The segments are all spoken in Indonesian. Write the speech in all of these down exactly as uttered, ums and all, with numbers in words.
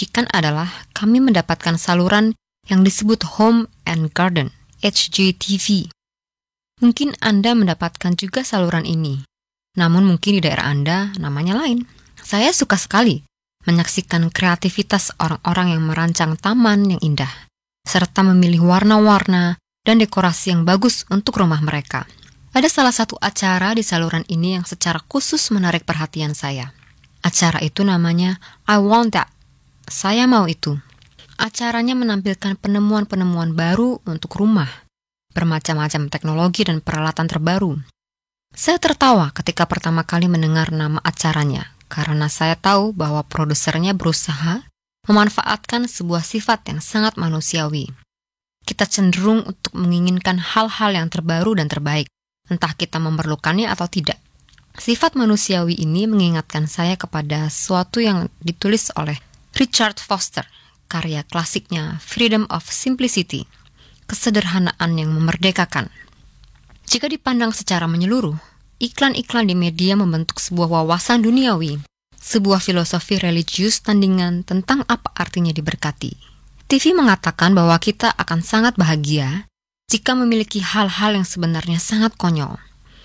Michigan adalah kami mendapatkan saluran yang disebut Home and Garden, H G T V. Mungkin Anda mendapatkan juga saluran ini, namun mungkin di daerah Anda namanya lain. Saya suka sekali menyaksikan kreativitas orang-orang yang merancang taman yang indah, serta memilih warna-warna dan dekorasi yang bagus untuk rumah mereka. Ada salah satu acara di saluran ini yang secara khusus menarik perhatian saya. Acara itu namanya I Want That. Saya mau itu. Acaranya menampilkan penemuan-penemuan baru untuk rumah, bermacam-macam teknologi dan peralatan terbaru. Saya tertawa ketika pertama kali mendengar nama acaranya, karena saya tahu bahwa produsernya berusaha memanfaatkan sebuah sifat yang sangat manusiawi. Kita cenderung untuk menginginkan hal-hal yang terbaru dan terbaik, entah kita memerlukannya atau tidak. Sifat manusiawi ini mengingatkan saya kepada sesuatu yang ditulis oleh Richard Foster, karya klasiknya Freedom of Simplicity, kesederhanaan yang memerdekakan. Jika dipandang secara menyeluruh, iklan-iklan di media membentuk sebuah wawasan duniawi, sebuah filosofi religius tandingan tentang apa artinya diberkati. T V mengatakan bahwa kita akan sangat bahagia jika memiliki hal-hal yang sebenarnya sangat konyol.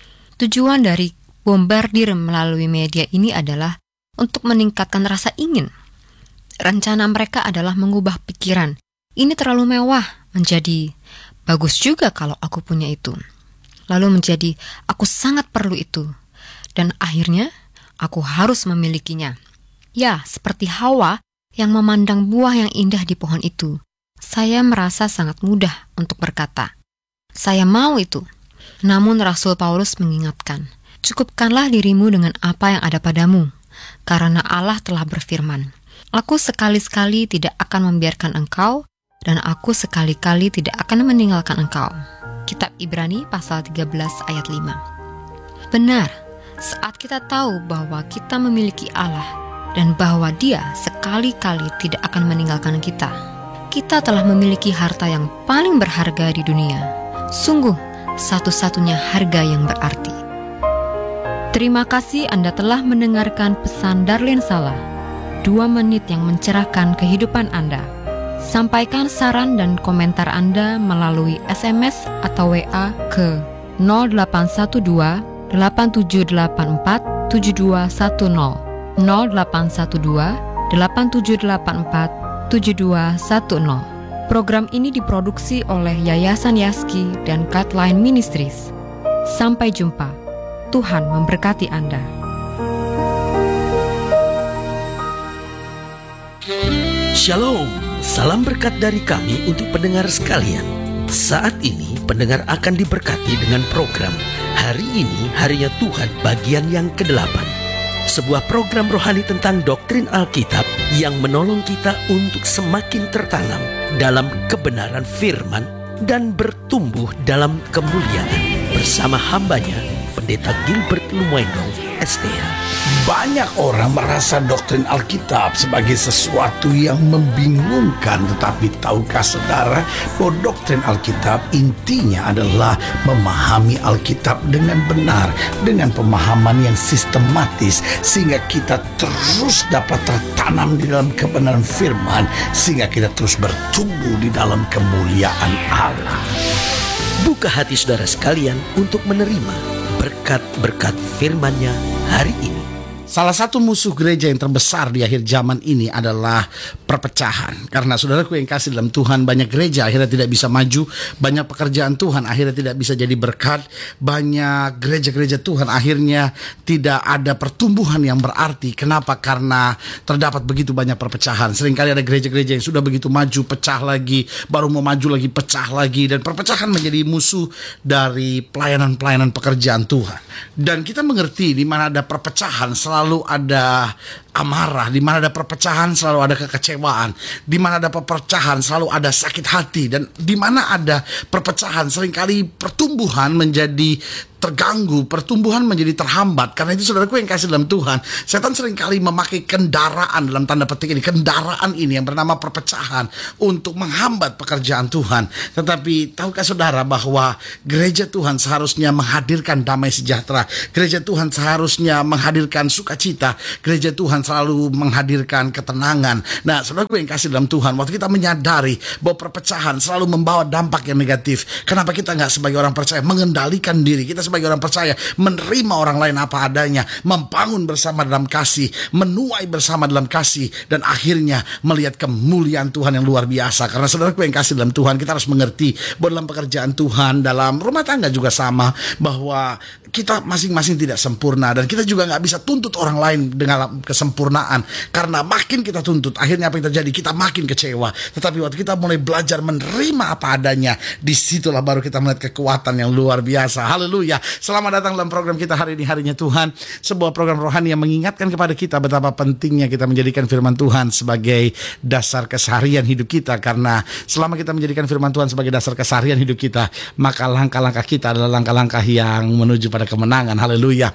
Tujuan dari bombardir melalui media ini adalah untuk meningkatkan rasa ingin. Rencana mereka adalah mengubah pikiran, ini terlalu mewah, menjadi bagus juga kalau aku punya itu. Lalu menjadi aku sangat perlu itu. Dan akhirnya aku harus memilikinya. Ya, seperti Hawa yang memandang buah yang indah di pohon itu. Saya merasa sangat mudah untuk berkata, saya mau itu. Namun Rasul Paulus mengingatkan, cukupkanlah dirimu dengan apa yang ada padamu, karena Allah telah berfirman, aku sekali-sekali tidak akan membiarkan engkau, dan aku sekali-kali tidak akan meninggalkan engkau. Kitab Ibrani pasal tiga belas ayat lima. Benar, saat kita tahu bahwa kita memiliki Allah, dan bahwa Dia sekali-kali tidak akan meninggalkan kita, kita telah memiliki harta yang paling berharga di dunia. Sungguh, satu-satunya harga yang berarti. Terima kasih Anda telah mendengarkan pesan Darlene Salah, dua menit yang mencerahkan kehidupan Anda. Sampaikan saran dan komentar Anda melalui S M S atau W A ke nol delapan satu dua delapan tujuh delapan empat tujuh dua satu nol, nol delapan satu dua delapan tujuh delapan empat tujuh dua satu nol. Program ini diproduksi oleh Yayasan Yaski dan Guideline Ministries. Sampai jumpa. Tuhan memberkati Anda. Shalom, salam berkat dari kami untuk pendengar sekalian. Saat ini pendengar akan diberkati dengan program Hari Ini Harinya Tuhan bagian yang kedelapan. Sebuah program rohani tentang doktrin Alkitab yang menolong kita untuk semakin tertanam dalam kebenaran firman dan bertumbuh dalam kemuliaan bersama hambanya, Pendeta Gilbert Lumendo, S T H. Banyak orang merasa doktrin Alkitab sebagai sesuatu yang membingungkan, tetapi tahukah saudara bahwa doktrin Alkitab intinya adalah memahami Alkitab dengan benar, dengan pemahaman yang sistematis, sehingga kita terus dapat tertanam di dalam kebenaran firman, sehingga kita terus bertumbuh di dalam kemuliaan Allah. Buka hati saudara sekalian untuk menerima berkat-berkat firman-Nya hari ini. Salah satu musuh gereja yang terbesar di akhir zaman ini adalah perpecahan. Karena saudaraku yang kasih dalam Tuhan, banyak gereja akhirnya tidak bisa maju, banyak pekerjaan Tuhan akhirnya tidak bisa jadi berkat, banyak gereja-gereja Tuhan akhirnya tidak ada pertumbuhan yang berarti. Kenapa? Karena terdapat begitu banyak perpecahan. Seringkali ada gereja-gereja yang sudah begitu maju, pecah lagi, baru mau maju lagi, pecah lagi, dan perpecahan menjadi musuh dari pelayanan-pelayanan pekerjaan Tuhan. Dan kita mengerti di mana ada perpecahan selalu ada amarah, di mana ada perpecahan selalu ada kekecewaan, di mana ada perpecahan selalu ada sakit hati, dan di mana ada perpecahan seringkali pertumbuhan menjadi terganggu, pertumbuhan menjadi terhambat. Karena itu saudaraku yang kasih dalam Tuhan, setan seringkali memakai kendaraan, dalam tanda petik ini, kendaraan ini yang bernama perpecahan untuk menghambat pekerjaan Tuhan. Tetapi tahukah saudara bahwa gereja Tuhan seharusnya menghadirkan damai sejahtera, gereja Tuhan seharusnya menghadirkan sukacita, gereja Tuhan selalu menghadirkan ketenangan. Nah, saudaraku yang kasih dalam Tuhan, waktu kita menyadari bahwa perpecahan selalu membawa dampak yang negatif, kenapa kita nggak sebagai orang percaya mengendalikan diri? Kita sebagai orang percaya menerima orang lain apa adanya, membangun bersama dalam kasih, menuai bersama dalam kasih, dan akhirnya melihat kemuliaan Tuhan yang luar biasa. Karena saudaraku yang kasih dalam Tuhan, kita harus mengerti bahwa dalam pekerjaan Tuhan, dalam rumah tangga juga sama, bahwa kita masing-masing tidak sempurna, dan kita juga nggak bisa tuntut orang lain dengan kesempurnaan, karena makin kita tuntut, akhirnya apa yang terjadi? Kita makin kecewa. Tetapi waktu kita mulai belajar menerima apa adanya, disitulah baru kita melihat kekuatan yang luar biasa. Haleluya. Selamat datang dalam program kita hari ini, Harinya Tuhan, sebuah program rohani yang mengingatkan kepada kita betapa pentingnya kita menjadikan firman Tuhan sebagai dasar keseharian hidup kita. Karena selama kita menjadikan firman Tuhan sebagai dasar keseharian hidup kita, maka langkah-langkah kita adalah langkah-langkah yang menuju pada kemenangan. Haleluya.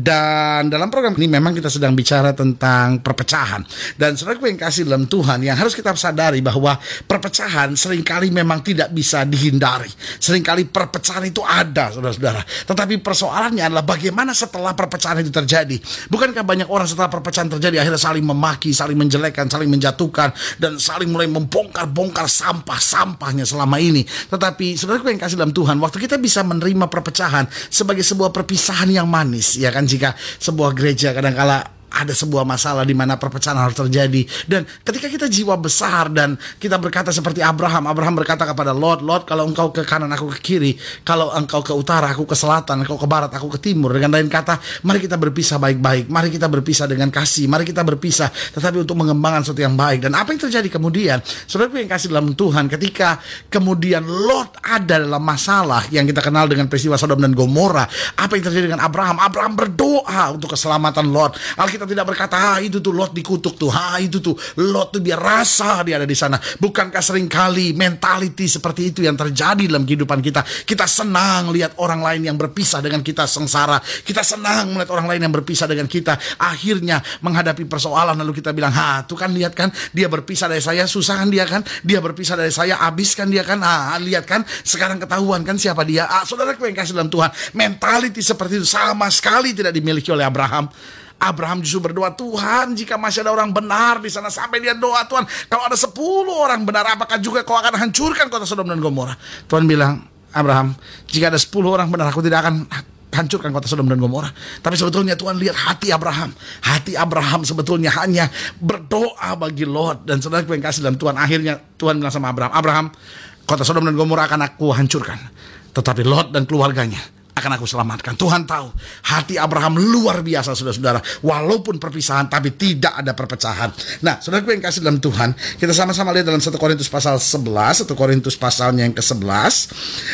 Dan dalam program ini memang kita sedang bicara tentang perpecahan. Dan saudaraku yang kasih dalam Tuhan, yang harus kita sadari bahwa perpecahan seringkali memang tidak bisa dihindari. Seringkali perpecahan itu ada, saudara-saudara. Tetapi persoalannya adalah bagaimana setelah perpecahan itu terjadi. Bukankah banyak orang setelah perpecahan terjadi akhirnya saling memaki, saling menjelekkan, saling menjatuhkan, dan saling mulai membongkar-bongkar sampah-sampahnya selama ini. Tetapi saudaraku yang kasih dalam Tuhan, waktu kita bisa menerima perpecahan sebagai sebuah perpisahan yang manis, ya kan, jika sebuah gereja kadang-kala ada sebuah masalah di mana perpecahan harus terjadi, dan ketika kita jiwa besar dan kita berkata seperti Abraham, Abraham berkata kepada Lot, Lot, kalau engkau ke kanan aku ke kiri, kalau engkau ke utara aku ke selatan, engkau ke barat aku ke timur. Dengan lain kata, mari kita berpisah baik-baik, mari kita berpisah dengan kasih, mari kita berpisah tetapi untuk mengembangkan sesuatu yang baik. Dan apa yang terjadi kemudian, saudaraku yang kasih dalam Tuhan, ketika kemudian Lot ada dalam masalah yang kita kenal dengan peristiwa Sodom dan Gomora, apa yang terjadi dengan Abraham? Abraham berdoa untuk keselamatan Lot. Alkitab tidak berkata, ah itu tuh Lot dikutuk tuh, ah itu tuh Lot tuh biar rasa dia ada di sana. Bukankah seringkali mentality seperti itu yang terjadi dalam kehidupan kita? Kita senang lihat orang lain yang berpisah dengan kita sengsara. Kita senang melihat orang lain yang berpisah dengan kita akhirnya menghadapi persoalan, lalu kita bilang, ha tuh kan lihat kan, dia berpisah dari saya, susah kan dia kan, dia berpisah dari saya, habis kan dia kan, ah lihat kan, sekarang ketahuan kan siapa dia. Ah, saudaraku yang kasih dalam Tuhan, mentality seperti itu sama sekali tidak dimiliki oleh Abraham. Abraham justru berdoa, Tuhan, jika masih ada orang benar di sana, sampai dia doa, Tuhan, kalau ada sepuluh orang benar, apakah juga kau akan hancurkan kota Sodom dan Gomora? Tuhan bilang, Abraham, jika ada sepuluh orang benar, aku tidak akan hancurkan kota Sodom dan Gomora. Tapi sebetulnya Tuhan lihat hati Abraham. Hati Abraham sebetulnya hanya berdoa bagi Lot. Dan saudaraku yang kasih dalam Tuhan, akhirnya Tuhan bilang sama Abraham, Abraham, kota Sodom dan Gomora akan aku hancurkan, tetapi Lot dan keluarganya akan aku selamatkan. Tuhan tahu hati Abraham luar biasa, saudara-saudara. Walaupun perpisahan, tapi tidak ada perpecahan. Nah, saudaraku yang kasih dalam Tuhan, kita sama-sama lihat dalam satu Korintus pasal sebelas, satu Korintus pasalnya yang ke sebelas.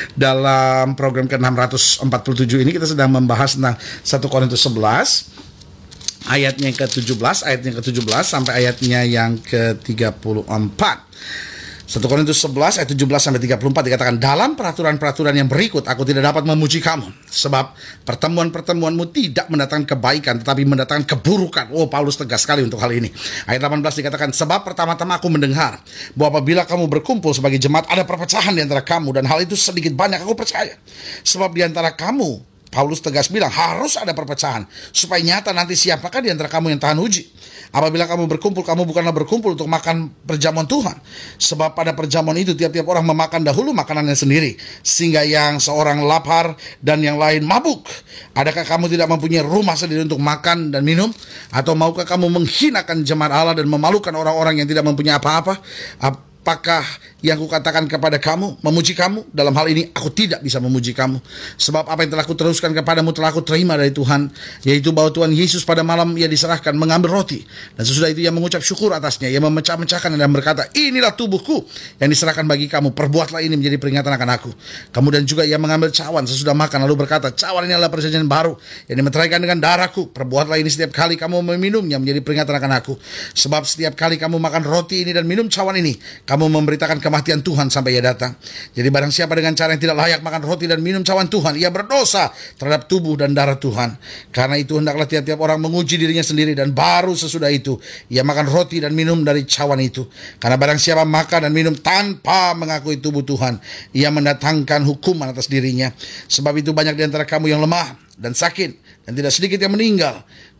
Dalam program ke enam ratus empat puluh tujuh ini kita sedang membahas tentang satu Korintus sebelas, ayatnya yang ke tujuh belas, ayatnya yang ke tujuh belas sampai ayatnya yang ke tiga puluh empat. satu Korintus sebelas ayat tujuh belas sampai tiga puluh empat dikatakan, dalam peraturan-peraturan yang berikut aku tidak dapat memuji kamu, sebab pertemuan-pertemuanmu tidak mendatangkan kebaikan tetapi mendatangkan keburukan. Oh, Paulus tegas sekali untuk hal ini. Ayat delapan belas dikatakan, sebab pertama-tama aku mendengar bahwa apabila kamu berkumpul sebagai jemaat ada perpecahan di antara kamu, dan hal itu sedikit banyak aku percaya. Sebab di antara kamu, Paulus tegas bilang, harus ada perpecahan supaya nyata nanti siapakah di antara kamu yang tahan uji. Apabila kamu berkumpul, kamu bukanlah berkumpul untuk makan perjamuan Tuhan. Sebab pada perjamuan itu tiap-tiap orang memakan dahulu makanannya sendiri, sehingga yang seorang lapar dan yang lain mabuk. Adakah kamu tidak mempunyai rumah sendiri untuk makan dan minum? Atau maukah kamu menghinakan jemaat Allah dan memalukan orang-orang yang tidak mempunyai apa-apa? Apakah yang kukatakan kepada kamu, memuji kamu? Dalam hal ini aku tidak bisa memuji kamu. Sebab apa yang telah kuteruskan kepadamu telah aku terima dari Tuhan, yaitu bahwa Tuhan Yesus pada malam ia diserahkan mengambil roti, dan sesudah itu ia mengucap syukur atasnya, ia memecah-mecahkan dan berkata, inilah tubuhku yang diserahkan bagi kamu, perbuatlah ini menjadi peringatan akan aku. Kemudian juga ia mengambil cawan sesudah makan, lalu berkata, cawan ini adalah perjanjian baru yang dimeteraikan dengan darahku, perbuatlah ini setiap kali kamu meminumnya menjadi peringatan akan aku. Sebab setiap kali kamu makan roti ini dan minum cawan ini, kamu memberitakan kematian Tuhan sampai ia datang. Jadi barang siapa dengan cara yang tidak layak makan roti dan minum cawan Tuhan, ia berdosa terhadap tubuh dan darah Tuhan. Karena itu hendaklah tiap-tiap orang menguji dirinya sendiri, dan baru sesudah itu ia makan roti dan minum dari cawan itu. Karena barang siapa makan dan minum tanpa mengakui tubuh Tuhan, ia mendatangkan hukuman atas dirinya. Sebab itu banyak di antara kamu yang lemah dan sakit, dan tidak sedikit yang meninggal.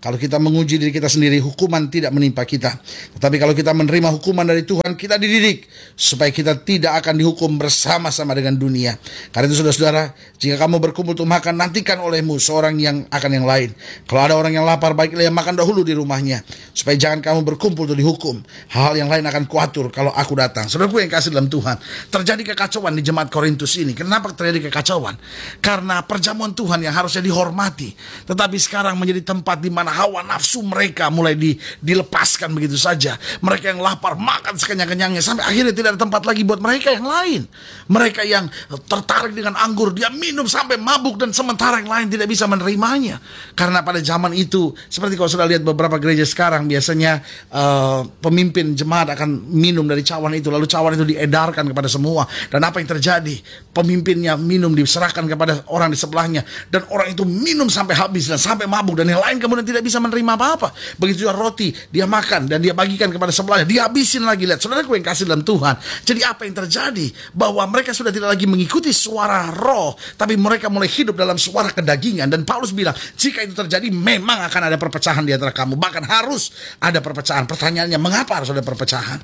Kalau kita menguji diri kita sendiri, hukuman tidak menimpa kita. Tetapi kalau kita menerima hukuman dari Tuhan, kita dididik supaya kita tidak akan dihukum bersama-sama dengan dunia. Karena itu saudara-saudara, jika kamu berkumpul untuk makan, nantikan olehmu seorang yang akan yang lain. Kalau ada orang yang lapar, baiklah yang makan dahulu di rumahnya, supaya jangan kamu berkumpul untuk dihukum. Hal yang lain akan kuatur kalau aku datang. Saudaraku yang kasih dalam Tuhan, terjadi kekacauan di jemaat Korintus ini. Kenapa terjadi kekacauan? Karena perjamuan Tuhan yang harusnya dihormati, tetapi sekarang menjadi tempat di mana hawa nafsu mereka mulai di, dilepaskan begitu saja. Mereka yang lapar makan sekenyang-kenyangnya, sampai akhirnya tidak ada tempat lagi buat mereka yang lain. Mereka yang tertarik dengan anggur, dia minum sampai mabuk, dan sementara yang lain tidak bisa menerimanya. Karena pada zaman itu, seperti kalau sudah lihat beberapa gereja sekarang, biasanya uh, pemimpin jemaat akan minum dari cawan itu, lalu cawan itu diedarkan kepada semua. Dan apa yang terjadi? Pemimpinnya minum, diserahkan kepada orang di sebelahnya, dan orang itu minum sampai habis dan sampai mabuk, dan yang lain kemudian tidak bisa menerima apa-apa. Begitu juga roti, dia makan dan dia bagikan kepada sebelahnya, dia habisin lagi. Lihat, saudaraku yang kasih dalam Tuhan, jadi apa yang terjadi? Bahwa mereka sudah tidak lagi mengikuti suara roh, tapi mereka mulai hidup dalam suara kedagingan. Dan Paulus bilang, jika itu terjadi, memang akan ada perpecahan di antara kamu, bahkan harus ada perpecahan. Pertanyaannya, mengapa harus ada perpecahan?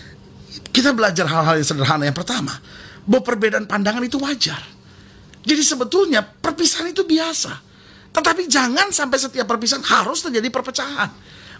Kita belajar hal-hal yang sederhana. Yang pertama, bahwa perbedaan pandangan itu wajar. Jadi sebetulnya perpisahan itu biasa. Tetapi jangan sampai setiap perpisahan harus terjadi perpecahan.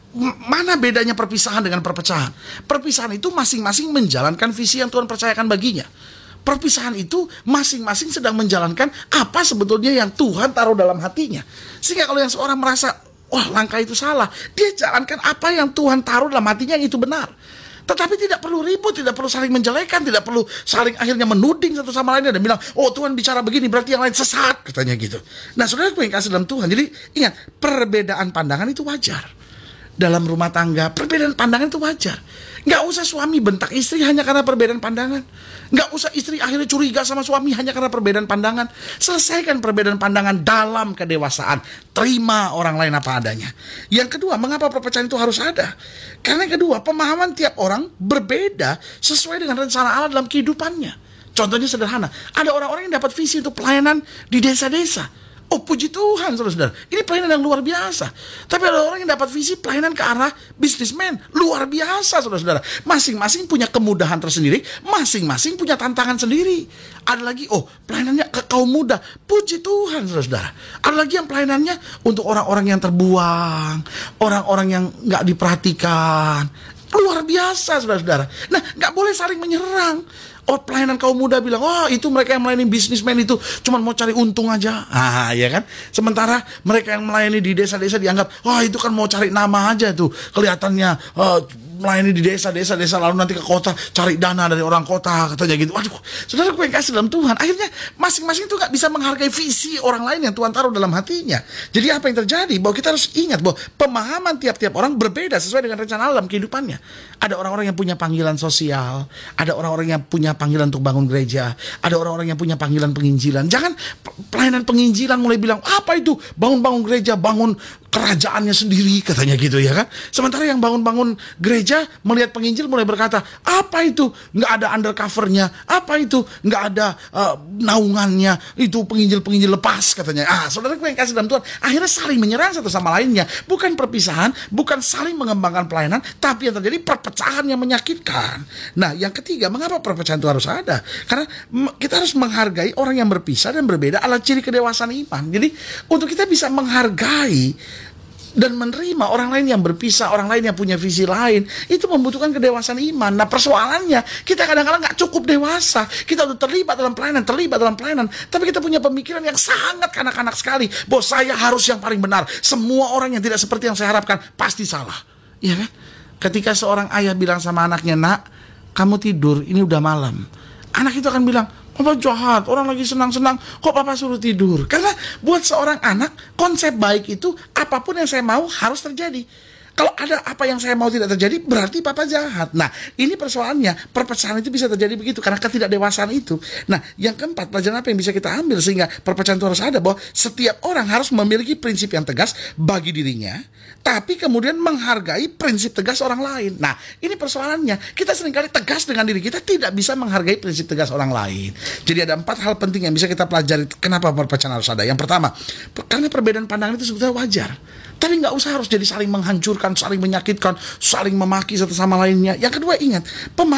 Mana bedanya perpisahan dengan perpecahan? Perpisahan itu masing-masing menjalankan visi yang Tuhan percayakan baginya. Perpisahan itu masing-masing sedang menjalankan apa sebetulnya yang Tuhan taruh dalam hatinya. Sehingga kalau yang seorang merasa, wah langkah itu salah, dia jalankan apa yang Tuhan taruh dalam hatinya yang itu benar. Tetapi tidak perlu ribut, tidak perlu saling menjelekan, tidak perlu saling akhirnya menuding satu sama lainnya dan bilang, oh Tuhan bicara begini berarti yang lain sesat, katanya gitu. Nah saudara yang kasih dalam Tuhan, jadi ingat, perbedaan pandangan itu wajar. Dalam rumah tangga, perbedaan pandangan itu wajar. Nggak usah suami bentak istri hanya karena perbedaan pandangan. Nggak usah istri akhirnya curiga sama suami hanya karena perbedaan pandangan. Selesaikan perbedaan pandangan dalam kedewasaan. Terima orang lain apa adanya. Yang kedua, mengapa perpecahan itu harus ada? Karena yang kedua, pemahaman tiap orang berbeda sesuai dengan rencana Allah dalam kehidupannya. Contohnya sederhana, ada orang-orang yang dapat visi untuk pelayanan di desa-desa. Oh puji Tuhan saudara-saudara, ini pelayanan yang luar biasa. Tapi ada orang yang dapat visi pelayanan ke arah bisnismen, luar biasa saudara-saudara. Masing-masing punya kemudahan tersendiri, masing-masing punya tantangan sendiri. Ada lagi, oh pelayanannya ke kaum muda, puji Tuhan saudara-saudara. Ada lagi yang pelayanannya untuk orang-orang yang terbuang, orang-orang yang gak diperhatikan. Luar biasa saudara-saudara. Nah gak boleh saling menyerang. Oh pelayanan kaum muda bilang, oh itu mereka yang melayani bisnismen itu cuma mau cari untung aja. Ah ya kan. Sementara mereka yang melayani di desa-desa dianggap, oh itu kan mau cari nama aja tuh. Kelihatannya uh, melayani di desa-desa desa lalu nanti ke kota cari dana dari orang kota, katanya gitu. Waduh, saudara gue yang kasih dalam Tuhan. Akhirnya masing-masing tuh gak bisa menghargai visi orang lain yang Tuhan taruh dalam hatinya. Jadi apa yang terjadi? Bahwa kita harus ingat bahwa pemahaman tiap-tiap orang berbeda sesuai dengan rencana Allah dalam kehidupannya. Ada orang-orang yang punya panggilan sosial, ada orang-orang yang punya panggilan untuk bangun gereja, ada orang-orang yang punya panggilan penginjilan. Jangan pelayanan penginjilan mulai bilang, apa itu bangun-bangun gereja, bangun kerajaannya sendiri, katanya gitu ya kan. Sementara yang bangun-bangun gereja melihat penginjil mulai berkata, apa itu nggak ada undercovernya, apa itu nggak ada uh, naungannya, itu penginjil-penginjil lepas, katanya. Ah saudara gue yang kasih dalam Tuhan, akhirnya saling menyerang satu sama lainnya. Bukan perpisahan, bukan saling mengembangkan pelayanan, tapi yang terjadi perpecahan yang menyakitkan. Nah yang ketiga, mengapa perpecahan itu harus ada? Karena kita harus menghargai orang yang berpisah dan berbeda ala ciri kedewasaan iman. Jadi untuk kita bisa menghargai dan menerima orang lain yang berpisah, orang lain yang punya visi lain, itu membutuhkan kedewasaan iman. Nah persoalannya, kita kadang-kadang gak cukup dewasa. Kita udah terlibat dalam pelayanan, terlibat dalam pelayanan, tapi kita punya pemikiran yang sangat kanak-kanak sekali, bahwa saya harus yang paling benar. Semua orang yang tidak seperti yang saya harapkan pasti salah. Iya kan? Ketika seorang ayah bilang sama anaknya, nak, kamu tidur, ini udah malam. Anak itu akan bilang, Papa jahat, orang lagi senang-senang, kok Papa suruh tidur? Karena buat seorang anak, konsep baik itu apapun yang saya mau harus terjadi. Kalau ada apa yang saya mau tidak terjadi, berarti Papa jahat. Nah, ini persoalannya, perpecahan itu bisa terjadi begitu karena ketidakdewasaan itu. Nah, yang keempat, pelajaran apa yang bisa kita ambil sehingga perpecahan itu harus ada, bahwa setiap orang harus memiliki prinsip yang tegas bagi dirinya, tapi kemudian menghargai prinsip tegas orang lain. Nah, ini persoalannya, kita seringkali tegas dengan diri kita, tidak bisa menghargai prinsip tegas orang lain. Jadi ada empat hal penting yang bisa kita pelajari kenapa perpecahan harus ada. Yang pertama, karena perbedaan pandangan itu sebetulnya wajar. Tapi nggak usah harus jadi saling menghancurkan, saling menyakitkan, saling memaki satu sama lainnya. Yang kedua, ingat,